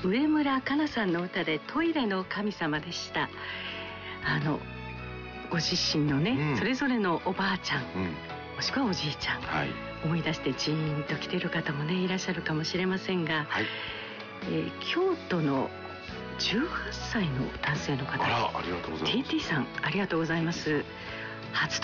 上村かなさんの歌でトイレの神様でした。ご自身のね、それぞれのおばあちゃん、もしくはおじいちゃん、思い出してジーンと来てる方もねいらっしゃるかもしれませんが、京都の18歳の男性の方、 ありがとうございます。 TT さん、ありがとうございます。初